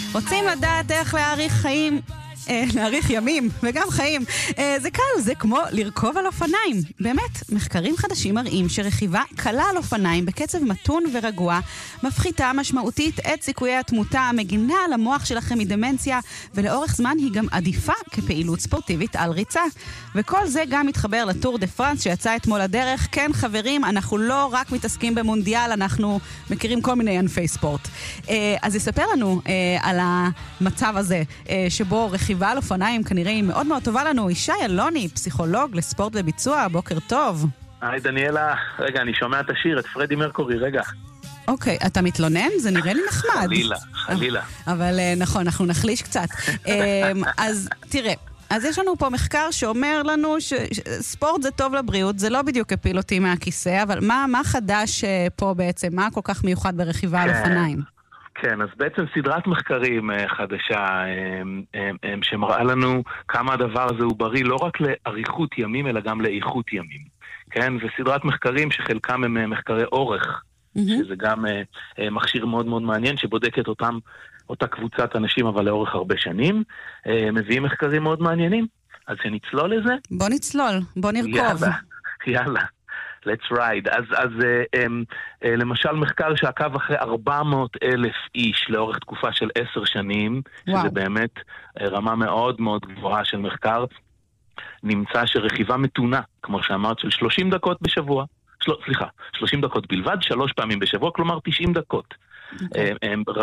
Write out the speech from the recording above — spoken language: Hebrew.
רוצים לדעת איך להאריך ימים וגם חיים. זה קל, זה כמו לרכוב על אופניים. באמת, מחקרים חדשים מראים שרכיבה קלה על אופניים בקצב מתון ורגוע מפחיתה משמעותית את סיכויי התמותה, מגינה על המוח שלכם מדמנציה, ולאורך זמן היא גם עדיפה כפעילות ספורטיבית על ריצה. וכל זה גם מתחבר לטור דה פרנס שיצא אתמול לדרך. כן חברים, אנחנו לא רק מתעסקים במונדיאל, אנחנו מכירים כל מיני ענפי ספורט. אז יספר לנו על המצב הזה שבו רכיבה על אופניים כנראה היא מאוד מאוד טובה לנו. ישי אלוני, פסיכולוג לספורט וביצוע, בוקר טוב. היי דניאלה, רגע, אני שומע את השיר, את פרדי מרקורי, רגע. אוקיי, אתה מתלונן? זה נראה לי נחמד. חלילה. אבל נכון, אנחנו נחליש קצת. אז תראה, אז יש לנו פה מחקר שאומר לנו שספורט זה טוב לבריאות, זה לא בדיוק הפיל אותי מהכיסא, אבל מה חדש פה בעצם? מה כל כך מיוחד ברכיבה על אופניים? כן, אז בעצם סדרת מחקרים חדשה שמראה לנו כמה הדבר הזה הוא בריא לא רק לאריכות ימים, אלא גם לאיכות ימים. כן, וסדרת מחקרים שחלקם הם מחקרי אורך, שזה גם מכשיר מאוד מאוד מעניין שבודק את אותה קבוצת אנשים אבל לאורך הרבה שנים, מביאים מחקרים מאוד מעניינים. אז שנצלול לזה? בוא נצלול, בוא נרכוב. יאללה. Let's ride. אז למשל מחקר שעקב אחרי 400,000 איש לאורך תקופה של 10 שנים, שזה באמת רמה מאוד מאוד גבוהה של מחקר, נמצא שרכיבה מתונה, כמו שאמרת, של 30 דקות בשבוע, 30 דקות בלבד, 3 פעמים בשבוע, כלומר 90 דקות.